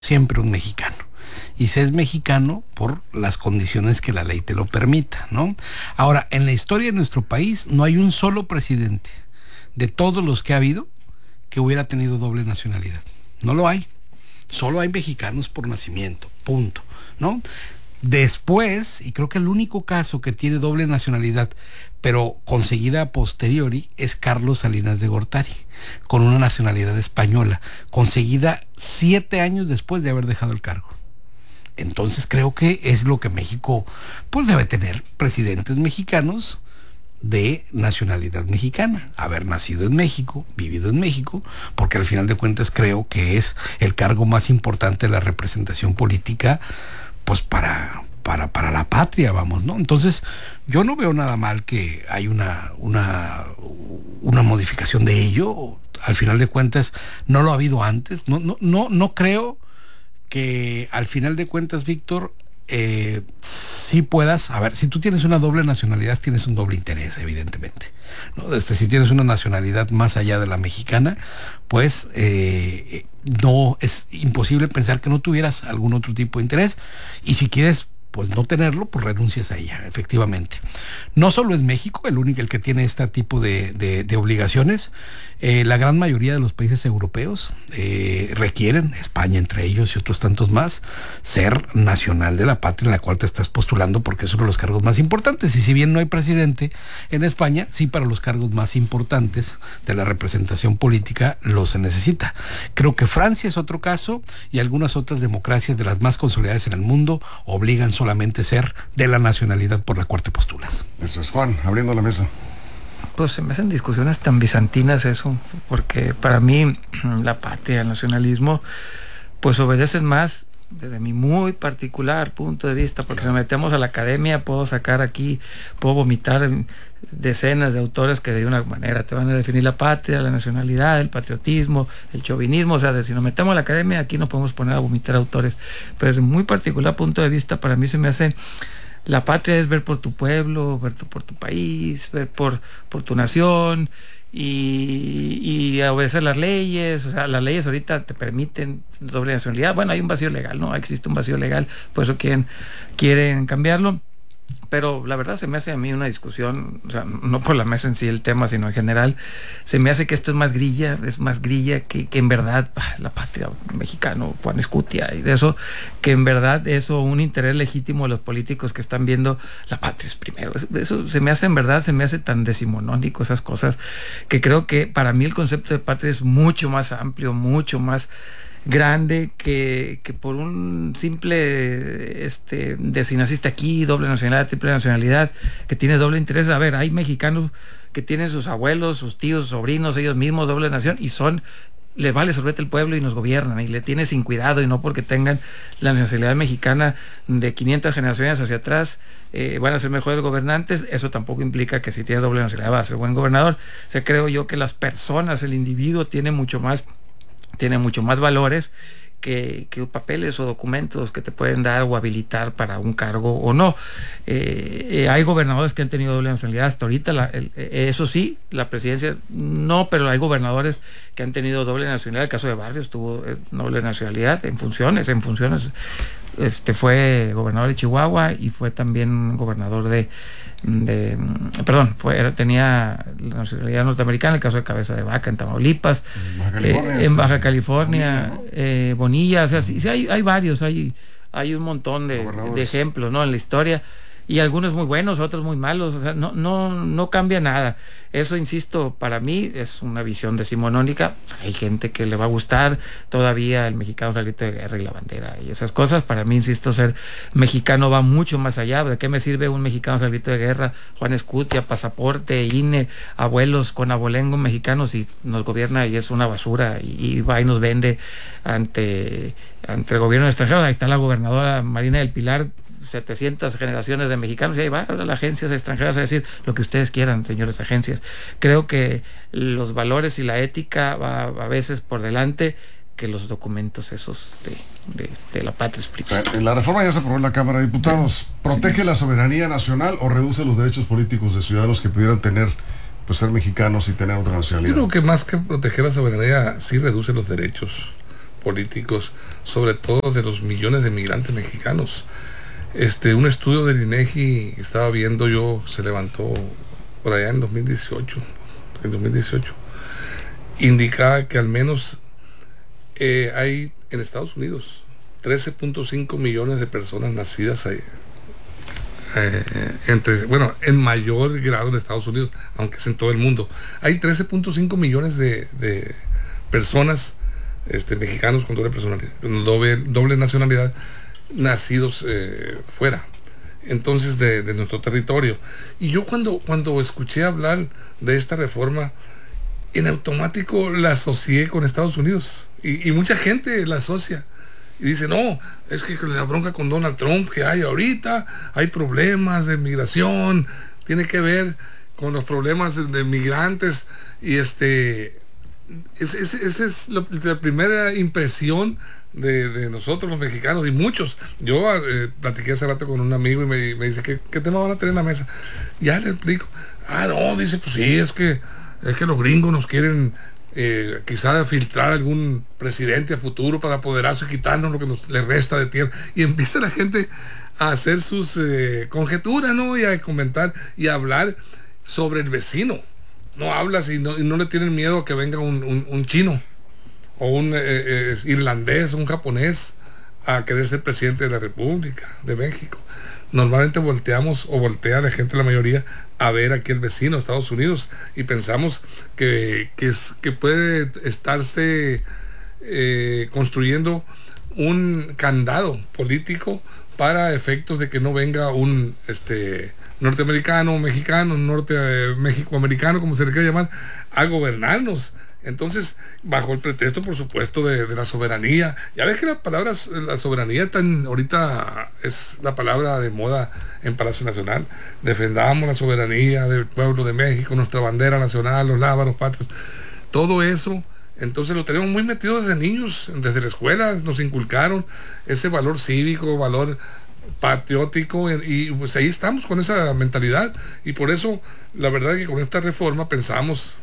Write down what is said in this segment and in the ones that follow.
siempre un mexicano. Y se es mexicano por las condiciones que la ley te lo permita, ¿no? Ahora, en la historia de nuestro país no hay un solo presidente de todos los que ha habido que hubiera tenido doble nacionalidad. No lo hay. Solo hay mexicanos por nacimiento, punto, ¿no? Después, y creo que el único caso que tiene doble nacionalidad, pero conseguida a posteriori, es Carlos Salinas de Gortari, con una nacionalidad española, conseguida 7 años después de haber dejado el cargo. Entonces creo que es lo que México, pues, debe tener presidentes mexicanos de nacionalidad mexicana, haber nacido en México, vivido en México, porque al final de cuentas creo que es el cargo más importante de la representación política, pues para la patria, vamos, ¿no? Entonces, yo no veo nada mal que hay una modificación de ello. Al final de cuentas, no lo ha habido antes. No creo que al final de cuentas, Víctor, sí puedas, a ver, si tú tienes una doble nacionalidad, tienes un doble interés, evidentemente, ¿no? Si tienes una nacionalidad más allá de la mexicana, pues no, es imposible pensar que no tuvieras algún otro tipo de interés, y si quieres pues no tenerlo, pues renuncias a ella, efectivamente. No solo es México el que tiene este tipo de obligaciones. La gran mayoría de los países europeos requieren, España entre ellos y otros tantos más, ser nacional de la patria en la cual te estás postulando, porque es uno de los cargos más importantes. Y si bien no hay presidente en España, sí, para los cargos más importantes de la representación política lo se necesita. Creo que Francia es otro caso, y algunas otras democracias de las más consolidadas en el mundo obligan solamente ser de la nacionalidad por la cual te postulas. Eso es, Juan, abriendo la mesa. Pues se me hacen discusiones tan bizantinas eso, porque para mí la patria, el nacionalismo, pues obedecen más, desde mi muy particular punto de vista, porque si nos metemos a la academia, puedo vomitar decenas de autores que de una manera te van a definir la patria, la nacionalidad, el patriotismo, el chauvinismo. O sea, si nos metemos a la academia, aquí nos podemos poner a vomitar autores, pero desde muy particular punto de vista, para mí se me hace... La patria es ver por tu pueblo, ver por tu país, ver por tu nación y obedecer las leyes. O sea, las leyes ahorita te permiten doble nacionalidad. Bueno, hay un vacío legal, ¿no? Existe un vacío legal, por eso quieren cambiarlo. Pero la verdad se me hace a mí una discusión, o sea, no por la mesa en sí el tema, sino en general, se me hace que esto es más grilla que en verdad la patria mexicano, Juan Escutia, y de eso, que en verdad eso un interés legítimo de los políticos que están viendo la patria es primero. Eso se me hace, en verdad, se me hace tan decimonónico esas cosas, que creo que para mí el concepto de patria es mucho más amplio, mucho más grande que por un simple de si naciste aquí, doble nacionalidad, triple nacionalidad, que tiene doble interés. A ver, hay mexicanos que tienen sus abuelos, sus tíos, sus sobrinos, ellos mismos doble nación, y les vale sorbete el pueblo y nos gobiernan, y le tienen sin cuidado, y no porque tengan la nacionalidad mexicana de 500 generaciones hacia atrás van a ser mejores gobernantes. Eso tampoco implica que si tienes doble nacionalidad vas a ser buen gobernador. O sea, creo yo que las personas, el individuo tiene mucho más valores que papeles o documentos que te pueden dar o habilitar para un cargo o no. Hay gobernadores que han tenido doble nacionalidad hasta ahorita, eso sí, la presidencia no, pero hay gobernadores que han tenido doble nacionalidad. El caso de Barrios tuvo doble nacionalidad en funciones. Fue gobernador de Chihuahua y fue también gobernador tenía la nacionalidad norteamericana, el caso de Cabeza de Vaca en Tamaulipas, en Baja California, Bonilla. O sea, sí hay varios, hay un montón de ejemplos, ¿no?, en la historia, y algunos muy buenos, otros muy malos. O sea, no cambia nada. Eso, insisto, para mí es una visión decimonónica. Hay gente que le va a gustar todavía el mexicano al grito de guerra y la bandera y esas cosas. Para mí, insisto, ser mexicano va mucho más allá. ¿De qué me sirve un mexicano al grito de guerra, Juan Escutia, pasaporte, INE, abuelos con abolengo mexicanos, si nos gobierna y es una basura y va y nos vende ante el gobierno extranjero? Ahí está la gobernadora Marina del Pilar, 700 generaciones de mexicanos, y ahí va las agencias extranjeras a decir lo que ustedes quieran, señores agencias. Creo que los valores y la ética va a veces por delante que los documentos esos de la patria explica. La reforma ya se aprobó en la Cámara de Diputados. ¿Protege la soberanía nacional o reduce los derechos políticos de ciudadanos que pudieran tener, pues, ser mexicanos y tener otra nacionalidad? Yo creo que más que proteger la soberanía, sí reduce los derechos, políticos, sobre todo de los millones de migrantes mexicanos. Un estudio del INEGI estaba viendo yo, se levantó por allá en 2018, indicaba que al menos hay en Estados Unidos 13.5 millones de personas nacidas ahí, en mayor grado en Estados Unidos, aunque es en todo el mundo. Hay 13.5 millones de personas, mexicanos con doble nacionalidad, nacidos fuera, entonces de nuestro territorio. Y yo cuando escuché hablar de esta reforma, en automático la asocié con Estados Unidos, y mucha gente la asocia y dice, no, es que la bronca con Donald Trump que hay ahorita, hay problemas de migración, tiene que ver con los problemas de migrantes, y esa es la primera impresión de nosotros los mexicanos, y muchos. Yo platiqué hace rato con un amigo y me dice, ¿qué tema van a tener en la mesa? Ya le explico. No, dice, pues sí, es que los gringos nos quieren quizá filtrar algún presidente a futuro para apoderarse y quitarnos lo que le resta de tierra. Y empieza la gente a hacer sus conjeturas, ¿no? Y a comentar y a hablar sobre el vecino. No hablas y no le tienen miedo a que venga un chino o un irlandés o un japonés a querer ser presidente de la República de México. Normalmente voltea la gente, la mayoría, a ver aquí el vecino, Estados Unidos, y pensamos que puede estarse construyendo un candado político para efectos de que no venga un norteamericano, mexicano, México-americano, como se le quiera llamar, a gobernarnos. Entonces, bajo el pretexto, por supuesto, de la soberanía. Ya ves que la soberanía ahorita es la palabra de moda en Palacio Nacional. Defendamos la soberanía del pueblo de México, nuestra bandera nacional, los lábaros patrios. Todo eso, entonces lo tenemos muy metido desde niños, desde la escuela nos inculcaron ese valor cívico, valor patriótico, y pues ahí estamos con esa mentalidad. Y por eso, la verdad es que con esta reforma pensamos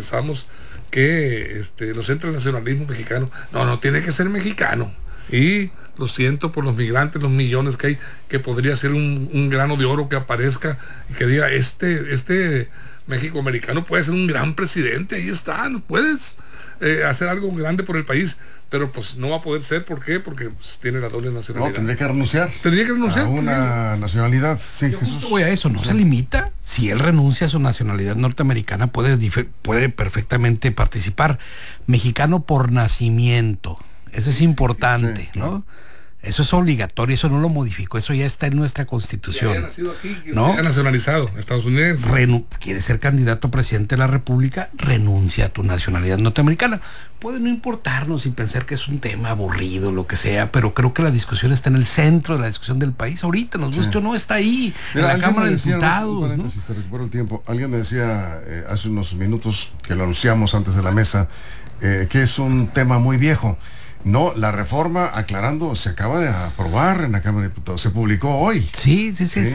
que nos entra el nacionalismo mexicano. No tiene que ser mexicano. Y lo siento por los migrantes, los millones que hay, que podría ser un grano de oro que aparezca y que diga, este México americano puede ser un gran presidente, ahí está, no puedes hacer algo grande por el país, pero pues no va a poder ser. ¿Por qué? Porque pues, tiene la doble nacionalidad. No, tendría que renunciar a una nacionalidad. Sí, Jesús. Voy a eso, no se limita. Si él renuncia a su nacionalidad norteamericana, puede perfectamente participar. Mexicano por nacimiento, eso es importante, sí, ¿no? Eso es obligatorio, eso no lo modificó, eso ya está en nuestra Constitución. Ya nacido aquí, ¿no? Se ha nacionalizado, estadounidense. ¿Quieres ser candidato a presidente de la República? Renuncia a tu nacionalidad norteamericana. Puede no importarnos y pensar que es un tema aburrido, lo que sea, pero creo que la discusión está en el centro de la discusión del país. Ahorita, nos guste o no, está ahí, mira, en la Cámara de Diputados. Un paréntesis, te recupero el tiempo. Alguien me decía hace unos minutos, que lo anunciamos antes de la mesa, que es un tema muy viejo. No, la reforma, aclarando, se acaba de aprobar en la Cámara de Diputados, se publicó hoy. Sí.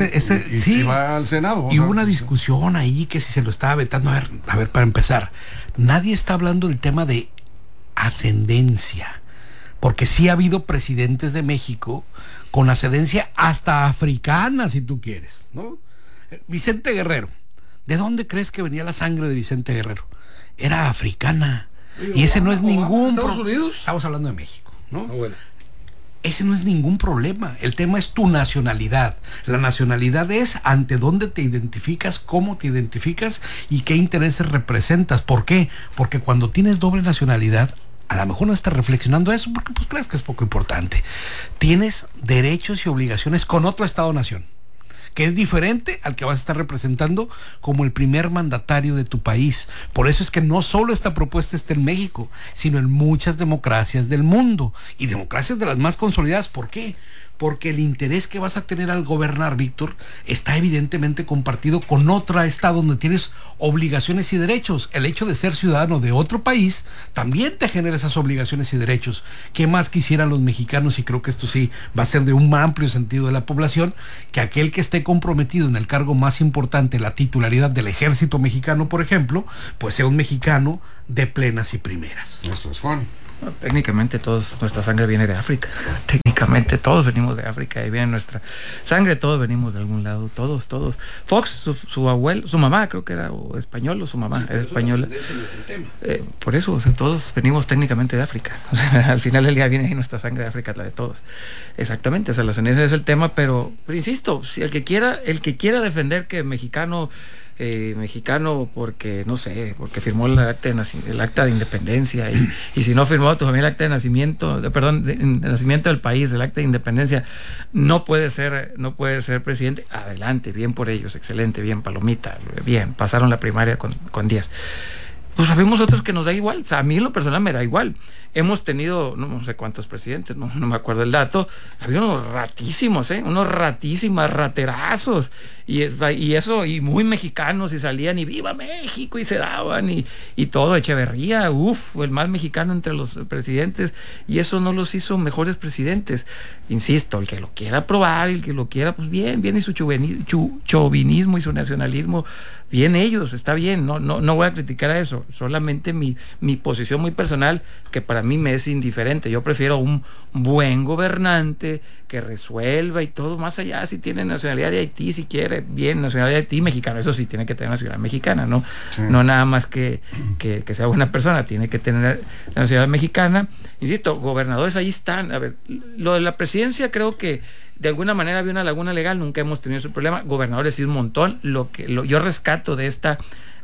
Y va al Senado. Y hubo una discusión ahí que si se lo estaba vetando. A ver, para empezar, nadie está hablando del tema de ascendencia, porque sí ha habido presidentes de México con ascendencia hasta africana, si tú quieres, ¿no? Vicente Guerrero, ¿de dónde crees que venía la sangre de Vicente Guerrero? Era africana. Y ese no es ningún Estados Unidos. Estamos hablando de México, ¿no? Bueno. Ese no es ningún problema. El tema es tu nacionalidad. La nacionalidad es ante dónde te identificas, cómo te identificas y qué intereses representas. ¿Por qué? Porque cuando tienes doble nacionalidad, a lo mejor no estás reflexionando eso porque pues crees que es poco importante. Tienes derechos y obligaciones con otro Estado-nación, que es diferente al que vas a estar representando como el primer mandatario de tu país. Por eso es que no solo esta propuesta está en México, sino en muchas democracias del mundo, y democracias de las más consolidadas. ¿Por qué? Porque el interés que vas a tener al gobernar, Víctor, está evidentemente compartido con otro estado donde tienes obligaciones y derechos. El hecho de ser ciudadano de otro país también te genera esas obligaciones y derechos. ¿Qué más quisieran los mexicanos? Y creo que esto sí va a ser de un amplio sentido de la población, que aquel que esté comprometido en el cargo más importante, la titularidad del ejército mexicano, por ejemplo, pues sea un mexicano de plenas y primeras. Eso es, Juan. No, técnicamente nuestra sangre viene de África. Técnicamente todos venimos de África y viene nuestra sangre, todos venimos de algún lado, todos. Fox, su abuelo, su mamá creo que era o español o su mamá era española. Por eso, o sea, todos venimos técnicamente de África. O sea, al final del día viene ahí nuestra sangre de África, la de todos. Exactamente, o sea, la ascendencia es el tema, pero insisto, si el que quiera defender que mexicano porque no sé, porque firmó el acta de independencia y si no firmó tu familia el acta de nacimiento, de nacimiento del país, el acta de independencia, no puede ser presidente. Adelante, bien por ellos, excelente, bien, palomita, bien, pasaron la primaria con 10. Pues sabemos otros que nos da igual, o sea, a mí en lo personal me da igual. Hemos tenido, no sé cuántos presidentes, no me acuerdo el dato, había unos raterazos, y eso, y muy mexicanos, y salían, y ¡viva México! Y se daban, y todo, Echeverría, el más mexicano entre los presidentes, y eso no los hizo mejores presidentes. Insisto, el que lo quiera probar, el que lo quiera, pues bien, y su chauvinismo y su nacionalismo, bien ellos, está bien, no voy a criticar a eso, solamente mi posición muy personal, que para mí me es indiferente. Yo prefiero un buen gobernante que resuelva y todo, más allá si tiene nacionalidad de Haití, si quiere, bien, nacionalidad de Haití, mexicano, eso sí, tiene que tener nacionalidad mexicana, ¿no? Sí. No nada más que sea buena persona, tiene que tener la nacionalidad mexicana. Insisto, gobernadores ahí están. A ver, lo de la presidencia creo que de alguna manera había una laguna legal, nunca hemos tenido ese problema. Gobernadores sí un montón. Yo rescato de esta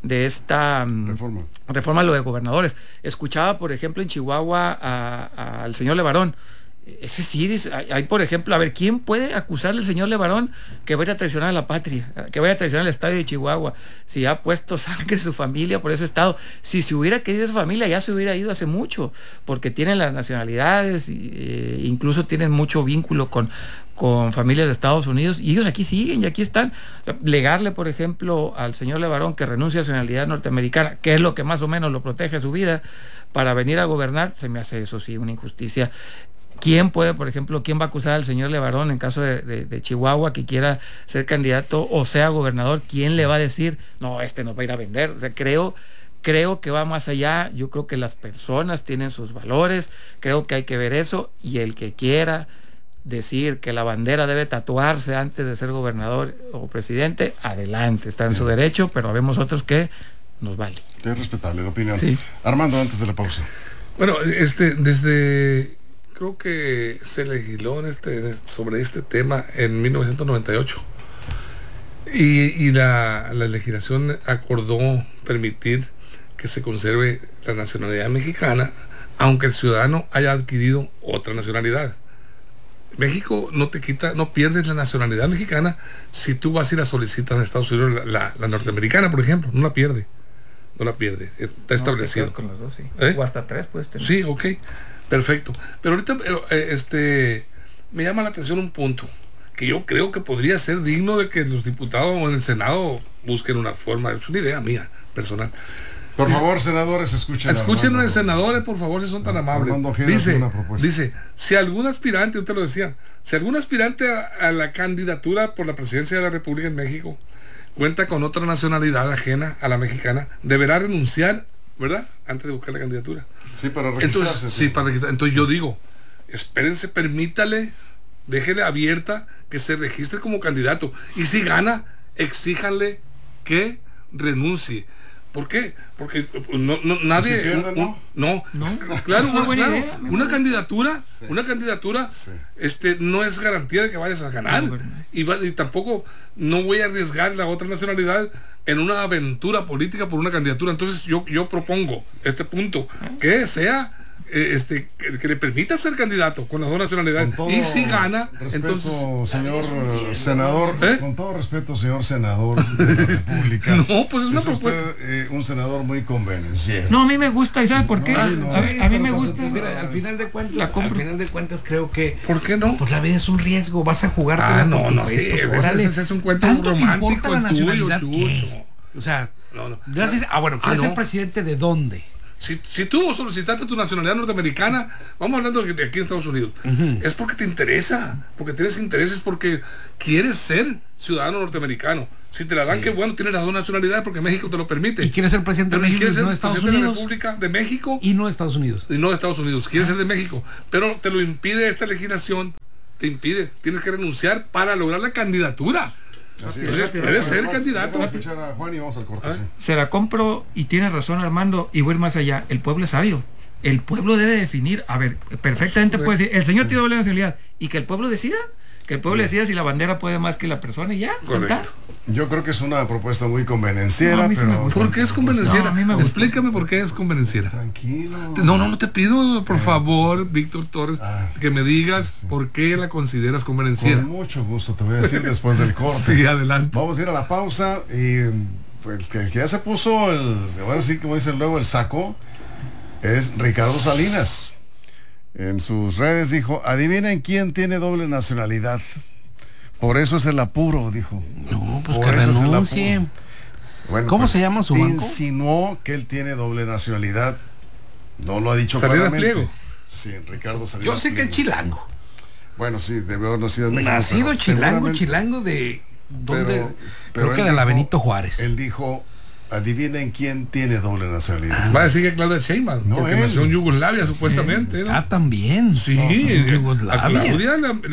reforma lo de gobernadores. Escuchaba, por ejemplo, en Chihuahua al señor Levarón. Ese sí, dice, hay, por ejemplo, a ver, ¿quién puede acusarle al señor Levarón que vaya a traicionar a la patria, que vaya a traicionar el estado de Chihuahua, si ha puesto sangre de su familia por ese estado? Si se hubiera querido su familia, ya se hubiera ido hace mucho, porque tienen las nacionalidades, incluso tienen mucho vínculo con familias de Estados Unidos, y ellos aquí siguen y aquí están. Legarle, por ejemplo, al señor Levarón que renuncie a su nacionalidad norteamericana, que es lo que más o menos lo protege su vida, para venir a gobernar, se me hace eso sí una injusticia. ¿Quién va a acusar al señor Levarón en caso de Chihuahua que quiera ser candidato o sea gobernador? ¿Quién le va a decir, no, nos va a ir a vender? O sea, creo que va más allá. Yo creo que las personas tienen sus valores, creo que hay que ver eso, y el que quiera decir que la bandera debe tatuarse antes de ser gobernador o presidente, adelante, está en su derecho, pero vemos otros que nos vale. Es respetable la opinión. Sí. Armando, antes de la pausa. Bueno, creo que se legisló sobre este tema en 1998 y la legislación acordó permitir que se conserve la nacionalidad mexicana aunque el ciudadano haya adquirido otra nacionalidad. México no pierdes la nacionalidad mexicana si tú vas y la solicitas en Estados Unidos, la norteamericana, por ejemplo, no la pierde, está establecido. Con los dos, sí. O hasta 3 puedes tener. Sí, ok. Perfecto. Pero ahorita me llama la atención un punto que yo creo que podría ser digno de que los diputados o en el Senado busquen una forma. Es una idea mía personal. Por favor, senadores, escuchen a los senadores, por favor, si son tan amables. Dice, si algún aspirante, yo te lo decía, si algún aspirante a la candidatura por la presidencia de la República en México cuenta con otra nacionalidad ajena a la mexicana, deberá renunciar, ¿verdad?, antes de buscar la candidatura. Sí, para registrarse. Entonces yo digo, espérense, permítale, déjele abierta que se registre como candidato. Y si gana, exíjanle que renuncie. ¿Por qué? Porque nadie... Si pierde, claro, una candidatura sí. No es garantía de que vayas a ganar. Y tampoco no voy a arriesgar la otra nacionalidad en una aventura política por una candidatura. Entonces yo propongo este punto, que sea que le permita ser candidato con las dos nacionalidades, y si gana, entonces, señor senador, con todo respeto, señor senador de la República, no, pues es una propuesta. Usted, un senador muy convenciente. No, a mí me gusta, ¿y sabes por qué? A mí me gusta. Mira, al final de cuentas creo que, ¿por qué no? Pues la vida es un riesgo, vas a jugar. Ese es un cuento romántico, la nacionalidad tuyo. O sea, gracias. Bueno, ¿quieres ser presidente de dónde? Si tú solicitaste tu nacionalidad norteamericana, vamos hablando de aquí en Estados Unidos, es porque te interesa, porque tienes intereses, porque quieres ser ciudadano norteamericano. Si te la dan, qué bueno, tienes las dos nacionalidades porque México te lo permite. Y quieres ser presidente de México, no de Estados Unidos. De la Unidos. República de México. Y no de Estados Unidos. Y no de Estados Unidos. Quieres ser de México. Pero te lo impide esta legislación. Te impide. Tienes que renunciar para lograr la candidatura. Así Puedes ser candidato. Vamos a escuchar a Juan y vamos al corte. Sí. Se la compro y tiene razón Armando, y voy a ir más allá. El pueblo es sabio. El pueblo debe definir, a ver, perfectamente puede decir, el señor tiene doble nacionalidad, y que el pueblo decida. Que el pueblo decida si la bandera puede más que la persona y ya. Correcto. Yo creo que es una propuesta muy convenenciera, No, a mí sí me pero... gusta. ¿Por qué es convenenciera? No, a mí me gusta. Explícame por qué es convenenciera. Tranquilo. No te pido, por favor, Víctor Torres, Ah, que me digas sí. por qué la consideras convenenciera. Con mucho gusto, te voy a decir después del corte. Sí, adelante. Vamos a ir a la pausa y pues que el que ya se puso bueno, sí, como dicen luego, el saco, es Ricardo Salinas. En sus redes dijo, adivinen quién tiene doble nacionalidad. Por eso es el apuro, dijo. No, pues Por que eso es el renuncie. apuro. Bueno, ¿Cómo se llama su banco? Insinuó que él tiene doble nacionalidad. No lo ha dicho Salinas claramente. Pliego. Sí, Ricardo Salinas. Yo sé que es Pliego. chilango. Bueno, sí, debe haber nacido en México. Nacido pero chilango, seguramente- de... ¿Dónde? pero Creo que él de la dijo- Benito Juárez. Él dijo, adivinen quién tiene doble nacionalidad. Va a decir que Claudia Sheinbaum, No, porque él. nació en Yugoslavia, supuestamente. ¿no? Ah, también. Sí, En a Yugoslavia. Claudia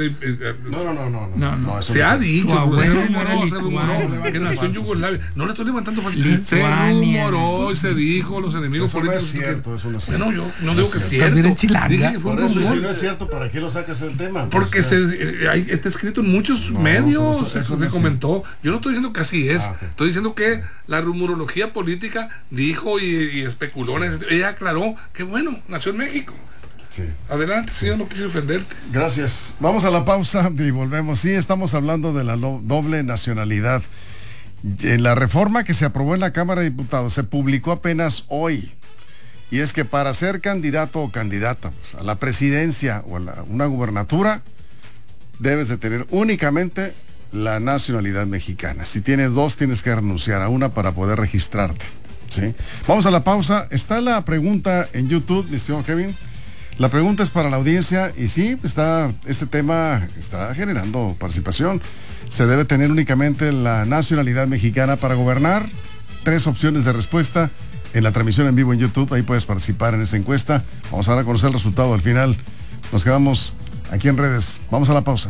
No, se ha dicho, Su abuelo se rumoró, era lituano. que nació en Yugoslavia. No le estoy levantando falsos. Se Lituania. rumoró y se dijo los enemigos Eso no es políticos. cierto, eso no es cierto. Bueno, yo no digo que es También cierto. es chilanga. Dije que fue un Por eso, y si rumor. no es cierto, ¿para qué lo sacas el tema? Porque Pues, está escrito en muchos No, medios, eso se no es comentó. Yo no estoy diciendo que así es. Ah, ok. Estoy diciendo que la rumorología política dijo y especuló. Ella aclaró que bueno, nació en México. sí. Adelante, señor, no quise ofenderte. Gracias. Vamos a la pausa y volvemos. Sí, estamos hablando de la doble nacionalidad. En la reforma que se aprobó en la Cámara de Diputados se publicó apenas hoy. Y es que para ser candidato o candidata pues, a la presidencia o a una gubernatura, debes de tener únicamente la nacionalidad mexicana. Si tienes dos, tienes que renunciar a una para poder registrarte. ¿Sí? Vamos a la pausa. Está la pregunta en YouTube, mi estimado Kevin. La pregunta es para la audiencia y sí, este tema está generando participación. Se debe tener únicamente la nacionalidad mexicana para gobernar. 3 opciones de respuesta en la transmisión en vivo en YouTube. Ahí puedes participar en esta encuesta. Vamos a dar a conocer el resultado al final. Nos quedamos aquí en redes. Vamos a la pausa.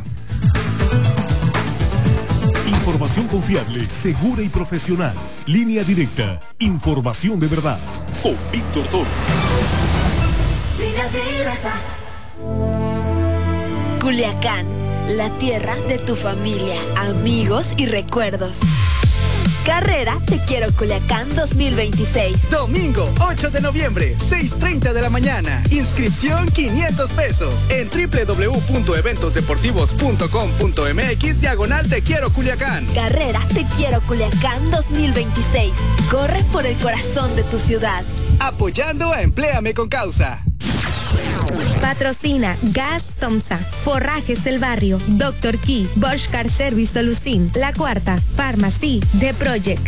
Información confiable, segura y profesional. Línea directa. Información de verdad. Con Víctor Torres. Culiacán, la tierra de tu familia, amigos y recuerdos. Carrera Te Quiero Culiacán 2026. Domingo 8 de noviembre, 6:30 de la mañana. Inscripción 500 pesos en www.eventosdeportivos.com.mx Te Quiero Culiacán. Carrera Te Quiero Culiacán 2026. Corre por el corazón de tu ciudad. Apoyando a Empléame con Causa. Patrocina Gas Tomsa, Forrajes El Barrio, Dr. Key, Bosch Car Service Solucin, La Cuarta, Pharmacy, The Project.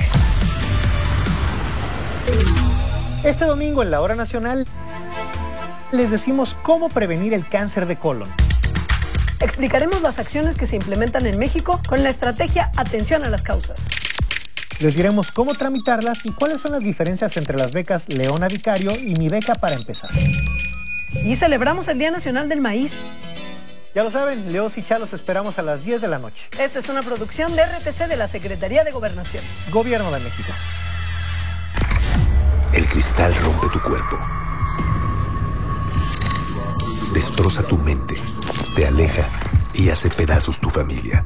Este domingo en la Hora Nacional les decimos cómo prevenir el cáncer de colon. Explicaremos las acciones que se implementan en México con la estrategia Atención a las Causas. Les diremos cómo tramitarlas y cuáles son las diferencias entre las becas Leona Vicario y Mi Beca para Empezar. Y celebramos el Día Nacional del Maíz. Ya lo saben, Leos y Chalos esperamos a las 10 de la noche. Esta es una producción de RTC de la Secretaría de Gobernación. Gobierno de México. El cristal rompe tu cuerpo. Destroza tu mente, te aleja y hace pedazos tu familia.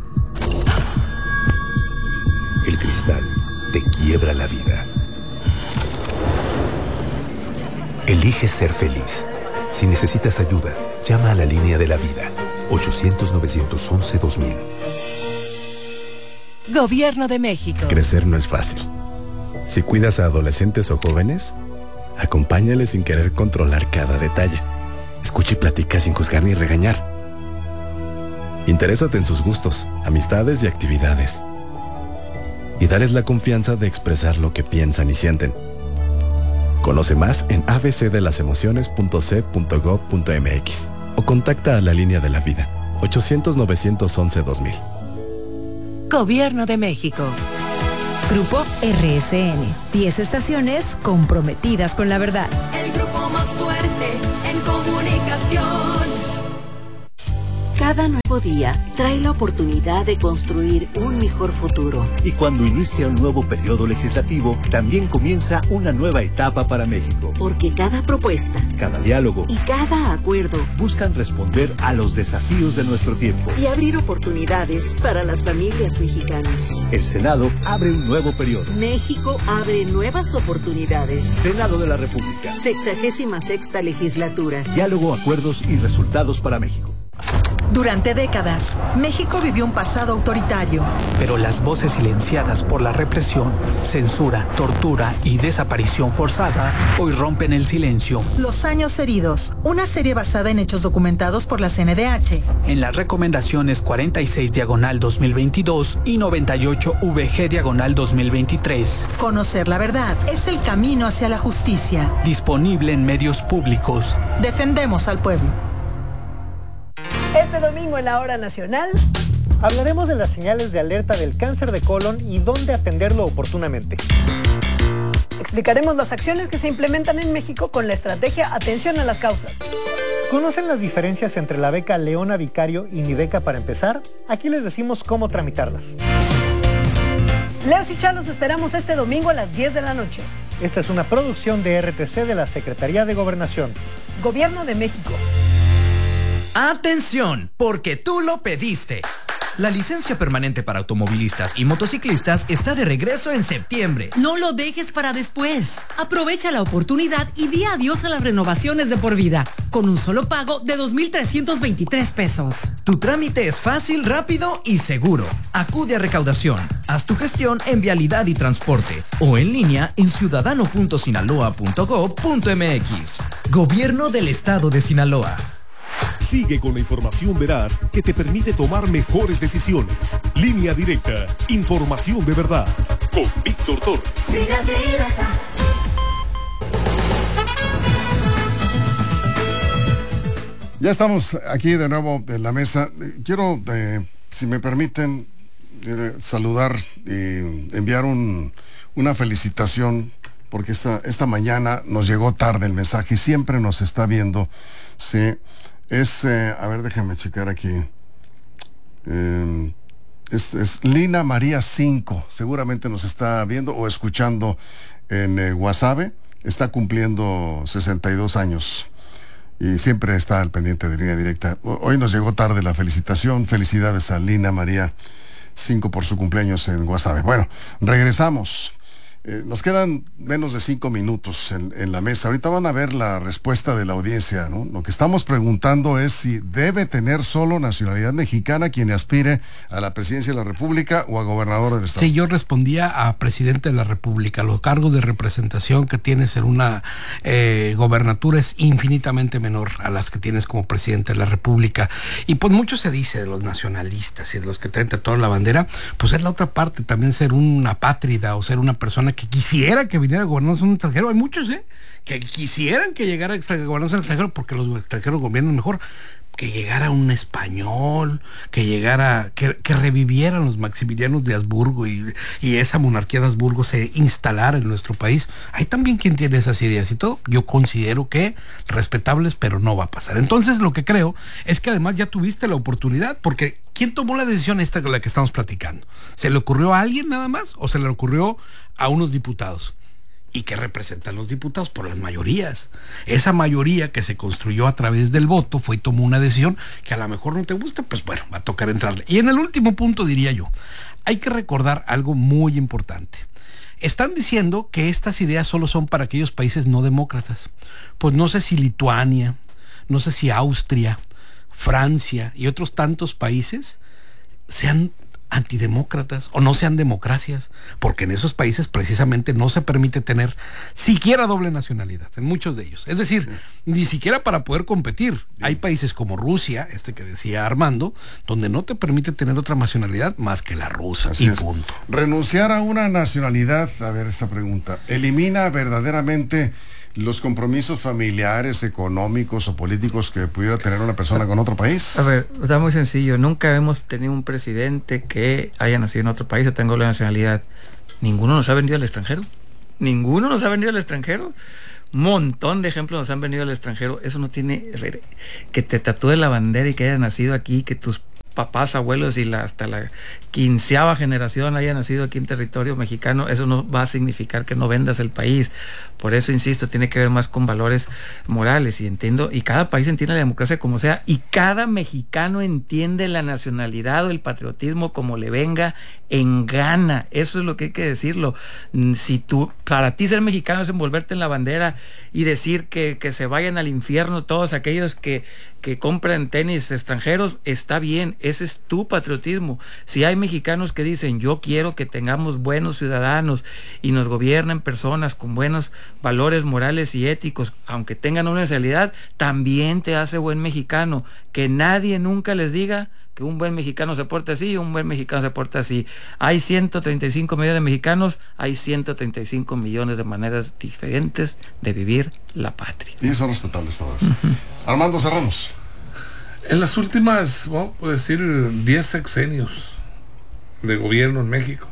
El cristal te quiebra la vida. Elige ser feliz. Si necesitas ayuda, llama a la línea de la vida. 800-911-2000. Gobierno de México. Crecer no es fácil. Si cuidas a adolescentes o jóvenes, acompáñales sin querer controlar cada detalle. Escucha y platica sin juzgar ni regañar. Interésate en sus gustos, amistades y actividades. Y dales la confianza de expresar lo que piensan y sienten. Conoce más en abcdelasemociones.c.gov.mx o contacta a la Línea de la Vida, 800-911-2000. Gobierno de México. Grupo RSN. 10 estaciones comprometidas con la verdad. El grupo más fuerte en comunicación. Cada nuevo día trae la oportunidad de construir un mejor futuro. Y cuando inicia un nuevo periodo legislativo, también comienza una nueva etapa para México. Porque cada propuesta, cada diálogo y cada acuerdo buscan responder a los desafíos de nuestro tiempo y abrir oportunidades para las familias mexicanas. El Senado abre un nuevo periodo. México abre nuevas oportunidades. Senado de la República. 66ª legislatura. Diálogo, acuerdos y resultados para México. Durante décadas, México vivió un pasado autoritario. Pero las voces silenciadas por la represión, censura, tortura y desaparición forzada hoy rompen el silencio. Los años heridos, una serie basada en hechos documentados por la CNDH. En las recomendaciones 46/2022 y 98-VG/2023. Conocer la verdad es el camino hacia la justicia. Disponible en medios públicos. Defendemos al pueblo. Este domingo en la Hora Nacional hablaremos de las señales de alerta del cáncer de colon y dónde atenderlo oportunamente. Explicaremos las acciones que se implementan en México con la estrategia Atención a las Causas. ¿Conocen las diferencias entre la beca Leona Vicario y Mi Beca para Empezar? Aquí les decimos cómo tramitarlas. Leos y Chá los esperamos este domingo a las 10 de la noche. Esta es una producción de RTC de la Secretaría de Gobernación. Gobierno de México. ¡Atención! Porque tú lo pediste. La licencia permanente para automovilistas y motociclistas está de regreso en septiembre. No lo dejes para después. Aprovecha la oportunidad y di adiós a las renovaciones de por vida, con un solo pago de 2,323 pesos. Tu trámite es fácil, rápido y seguro. Acude a recaudación. Haz tu gestión en Vialidad y Transporte o en línea en ciudadano.sinaloa.gov.mx. Gobierno del Estado de Sinaloa. Sigue con la información veraz que te permite tomar mejores decisiones. Línea Directa, información de verdad. Con Víctor Torres. Línea Directa. Ya estamos aquí de nuevo en la mesa. Quiero, si me permiten, saludar y enviar una felicitación, porque esta mañana nos llegó tarde el mensaje y siempre nos está viendo. Sí. Es, a ver, déjame checar aquí. Es Lina María 5. Seguramente nos está viendo o escuchando en Guasave. Está cumpliendo 62 años. Y siempre está al pendiente de Línea Directa. Hoy nos llegó tarde la felicitación. Felicidades a Lina María 5 por su cumpleaños en Guasave. Bueno, regresamos. Nos quedan menos de 5 minutos en la mesa. Ahorita van a ver la respuesta de la audiencia, ¿no? Lo que estamos preguntando es si debe tener solo nacionalidad mexicana quien aspire a la presidencia de la República o a gobernador del estado. Sí, yo respondía a presidente de la República. Los cargos de representación que tienes en una gobernatura es infinitamente menor a las que tienes como presidente de la República. Y pues mucho se dice de los nacionalistas y de los que traen toda la bandera, pues es la otra parte, también ser una apátrida o ser una persona que quisiera que viniera a gobernarnos un extranjero. Hay muchos, que quisieran que llegara a gobernarnos un extranjero porque los extranjeros gobiernan mejor. Que llegara un español, que llegara, que revivieran los Maximilianos de Habsburgo y esa monarquía de Habsburgo se instalara en nuestro país. Hay también quien tiene esas ideas y todo. Yo considero que respetables, pero no va a pasar. Entonces lo que creo es que además ya tuviste la oportunidad, porque ¿quién tomó la decisión esta de la que estamos platicando? ¿Se le ocurrió a alguien nada más o se le ocurrió a unos diputados? ¿Y qué representan los diputados? Por las mayorías. Esa mayoría que se construyó a través del voto fue y tomó una decisión que a lo mejor no te gusta, pues bueno, va a tocar entrarle. Y en el último punto diría yo, hay que recordar algo muy importante. Están diciendo que estas ideas solo son para aquellos países no demócratas. Pues no sé si Lituania, no sé si Austria, Francia y otros tantos países se han antidemócratas o no sean democracias, porque en esos países precisamente no se permite tener siquiera doble nacionalidad, en muchos de ellos. Es decir, ni siquiera para poder competir. Hay países como Rusia, que decía Armando, donde no te permite tener otra nacionalidad más que la rusa. Así y es. punto. Renunciar a una nacionalidad, a ver esta pregunta, ¿elimina verdaderamente los compromisos familiares, económicos o políticos que pudiera tener una persona con otro país? A ver, está muy sencillo. Nunca hemos tenido un presidente que haya nacido en otro país o tenga la nacionalidad. Ninguno nos ha vendido al extranjero. Ninguno nos ha vendido al extranjero. Un montón de ejemplos nos han venido al extranjero. Eso no tiene... Que te tatúe la bandera y que hayas nacido aquí, que tus papás, abuelos y hasta la 15ª generación haya nacido aquí en territorio mexicano, eso no va a significar que no vendas el país. Por eso, insisto, tiene que ver más con valores morales, y entiendo, y cada país entiende la democracia como sea, y cada mexicano entiende la nacionalidad o el patriotismo como le venga en gana. Eso es lo que hay que decirlo. Si tú, para ti ser mexicano es envolverte en la bandera y decir que se vayan al infierno todos aquellos que compran tenis extranjeros, está bien, ese es tu patriotismo. Si hay mexicanos que dicen, yo quiero que tengamos buenos ciudadanos y nos gobiernen personas con buenos valores morales y éticos, aunque tengan una nacionalidad, también te hace buen mexicano. Que nadie nunca les diga que un buen mexicano se porta así y un buen mexicano se porta así. Hay 135 millones de mexicanos, hay 135 millones de maneras diferentes de vivir la patria. Y son respetables todas. Armando, cerramos. En las últimas, vamos a decir, 10 sexenios de gobierno en México,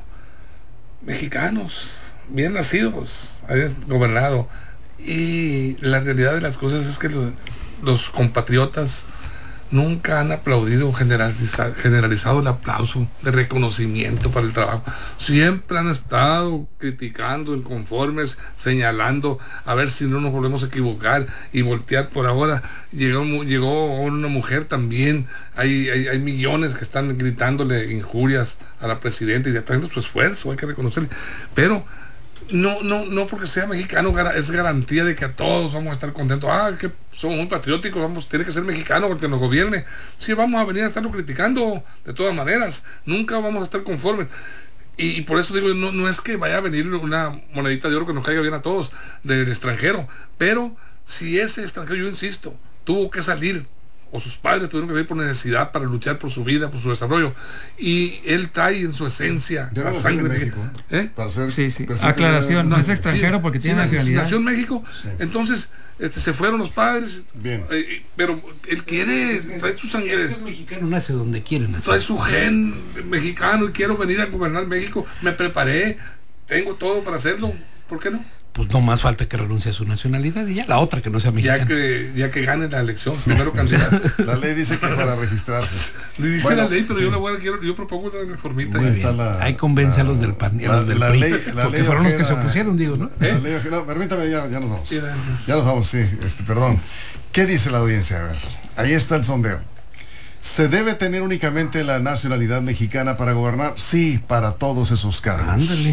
mexicanos bien nacidos hayan gobernado, y la realidad de las cosas es que los compatriotas nunca han aplaudido, generalizado el aplauso de reconocimiento para el trabajo. Siempre han estado criticando, inconformes, señalando, a ver si no nos volvemos a equivocar y voltear. Por ahora llegó una mujer también. Hay millones que están gritándole injurias a la presidenta y haciendo su esfuerzo, hay que reconocerle. Pero no porque sea mexicano es garantía de que a todos vamos a estar contentos. Que somos muy patrióticos, tiene que ser mexicano porque nos gobierne. Sí, vamos a venir a estarlo criticando de todas maneras, nunca vamos a estar conformes. Y por eso digo, no es que vaya a venir una monedita de oro que nos caiga bien a todos del extranjero, pero si ese extranjero, yo insisto, tuvo que salir, o sus padres tuvieron que salir por necesidad para luchar por su vida, por su desarrollo, y él trae en su esencia la sangre de México. Para ser sí. Aclaración, no es extranjero porque tiene nacionalidad. Nació en México, sí. Entonces se fueron los padres. Bien. Pero él trae su sangre. Es que un mexicano nace donde quiere nacer. Trae su gen mexicano y quiero venir a gobernar México. Me preparé, tengo todo para hacerlo. ¿Por qué no? Pues no más falta que renuncie a su nacionalidad y ya la otra que no sea mexicana. Ya que gane la elección, primero candidato. La ley dice que para registrarse. Dice la ley, pero yo propongo una reformita. Ahí convence a los del PAN y a los del PRI. Porque fueron los que se opusieron, digo, ¿no? Permítame, ya nos vamos. Ya nos vamos, sí. Perdón. ¿Qué dice la audiencia? A ver, ahí está el sondeo. ¿Se debe tener únicamente la nacionalidad mexicana para gobernar? Sí, para todos esos cargos. Ándale.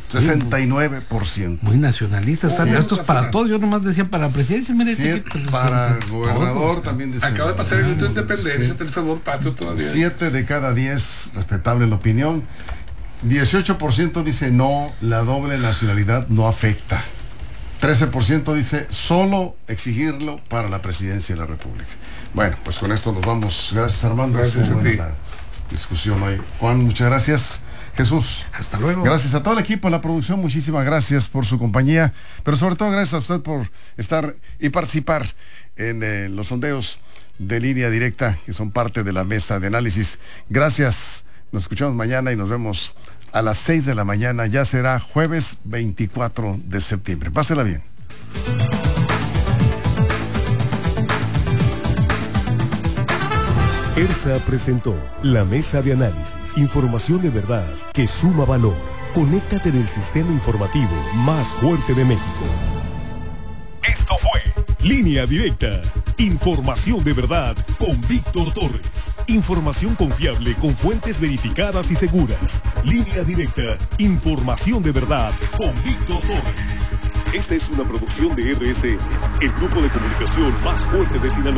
69%. Muy nacionalistas. Sí, esto es para todos. Yo nomás decía para la presidencia. Mire, para el gobernador también dice. Acaba de pasar el grito de independencia, el favor patrio todavía. 7 de cada 10, respetable la opinión. 18% dice no, la doble nacionalidad no afecta. 13% dice solo exigirlo para la presidencia de la República. Bueno, pues con esto nos vamos. Gracias, Armando. Gracias a ti. La discusión hoy. Juan, muchas gracias. Jesús, hasta luego. Gracias a todo el equipo de la producción, muchísimas gracias por su compañía, pero sobre todo gracias a usted por estar y participar en los sondeos de Línea Directa, que son parte de la mesa de análisis. Gracias, nos escuchamos mañana y nos vemos a las 6 de la mañana, ya será jueves 24 de septiembre. Pásela bien. ERSA presentó la mesa de análisis, información de verdad que suma valor. Conéctate en el sistema informativo más fuerte de México. Esto fue Línea Directa, información de verdad con Víctor Torres. Información confiable con fuentes verificadas y seguras. Línea Directa, información de verdad con Víctor Torres. Esta es una producción de RSN, el grupo de comunicación más fuerte de Sinaloa.